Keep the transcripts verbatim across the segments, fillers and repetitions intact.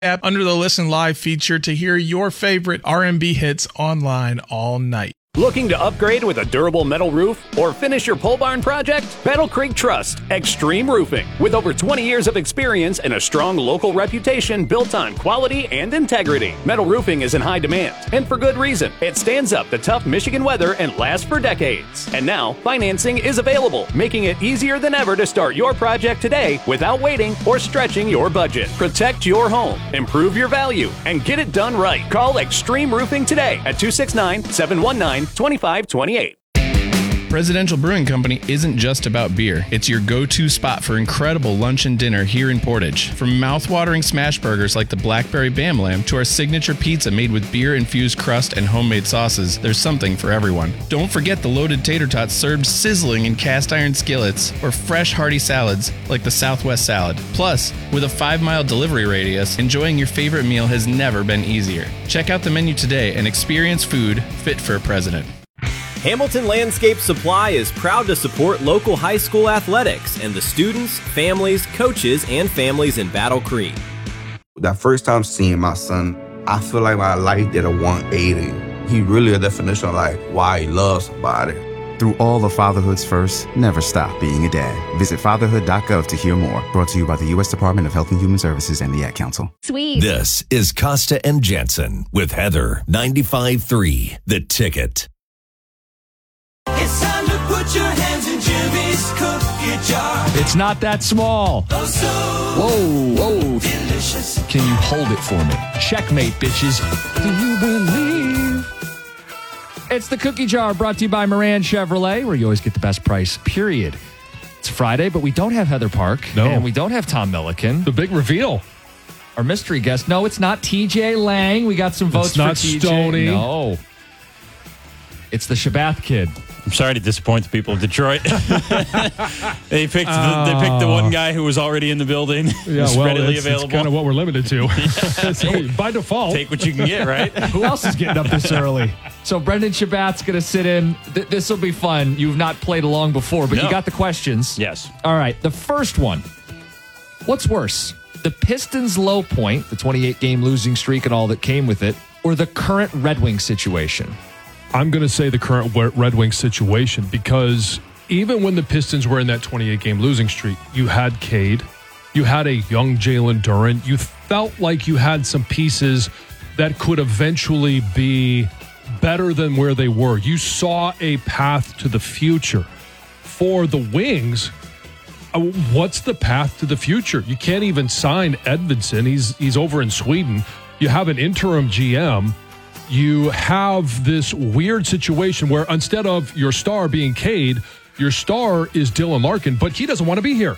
app under the Listen Live feature to hear your favorite R and B hits online all night. Looking to upgrade with a durable metal roof or finish your pole barn project? Battle Creek Trust Extreme Roofing. With over twenty years of experience and a strong local reputation built on quality and integrity, metal roofing is in high demand, and for good reason. It stands up to tough Michigan weather and lasts for decades. And now, financing is available, making it easier than ever to start your project today without waiting or stretching your budget. Protect your home, improve your value, and get it done right. Call Extreme Roofing today at two six nine, seven one nine, two five two eight. Presidential Brewing Company isn't just about beer. It's your go-to spot for incredible lunch and dinner here in Portage. From mouth-watering smash burgers like the Blackberry Bam Lamb to our signature pizza made with beer-infused crust and homemade sauces, there's something for everyone. Don't forget the loaded tater tots served sizzling in cast-iron skillets or fresh hearty salads like the Southwest salad. Plus, with a five-mile delivery radius, enjoying your favorite meal has never been easier. Check out the menu today and experience food fit for a president. Hamilton Landscape Supply is proud to support local high school athletics and the students, families, coaches, and families in Battle Creek. That first time seeing my son, I feel like my life did a one eighty. He really a definition of like why he loves somebody. Through all of fatherhood's first, never stop being a dad. Visit fatherhood dot gov to hear more. Brought to you by the U S Department of Health and Human Services and the Ad Council. Sweet. This is Costa and Jensen with Heather ninety-five point three, The Ticket. It's time to put your hands in Jimmy's cookie jar. It's not that small. Oh, so whoa, whoa. delicious. Can you hold it for me? Checkmate, bitches. Do you believe? It's the Cookie Jar, brought to you by Moran Chevrolet, where you always get the best price, period. It's Friday, but we don't have Heather Park. No. And we don't have Tom Milliken. The big reveal. Our mystery guest. No, it's not T J Lang. We got some votes it's not for T J. Stoney. No. It's the Shabath kid. I'm sorry to disappoint the people of Detroit. they picked the, they picked the one guy who was already in the building. Yeah, was well, readily it's, available. It's kind of what we're limited to. So by default, take what you can get, right? Who else is getting up this early? So Brendan Shabath's going to sit in. Th- this will be fun. You've not played along before, but no. you got the questions. Yes. All right. The first one. What's worse? The Pistons' low point, the twenty-eight game losing streak and all that came with it, or the current Red Wings situation? I'm going to say the current Red Wings situation, because even when the Pistons were in that twenty-eight game losing streak, you had Cade, you had a young Jalen Duren, you felt like you had some pieces that could eventually be better than where they were. You saw a path to the future. For the Wings, what's the path to the future? You can't even sign Edvinsson. He's, he's over in Sweden. You have an interim G M. You have this weird situation where instead of your star being Cade, your star is Dylan Larkin, but he doesn't want to be here.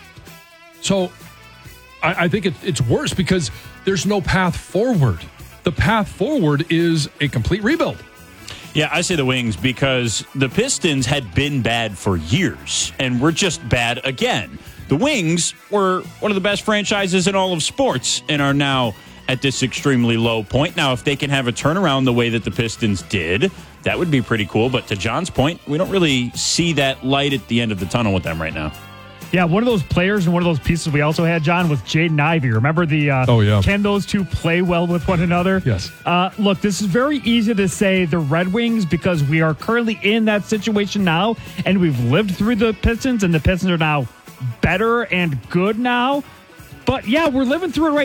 So I, I think it, it's worse because there's no path forward. The path forward is a complete rebuild. Yeah, I say the Wings because the Pistons had been bad for years, and we're just bad again. The Wings were one of the best franchises in all of sports and are now at this extremely low point. Now, if they can have a turnaround the way that the Pistons did, that would be pretty cool. But to John's point, we don't really see that light at the end of the tunnel with them right now. Yeah, one of those players and one of those pieces we also had, John, with Jaden Ivey. Remember the, uh, oh, yeah. Can those two play well with one another? Yes. Uh, look, this is very easy to say the Red Wings because we are currently in that situation now, and we've lived through the Pistons, and the Pistons are now better and good now. But, yeah, we're living through it right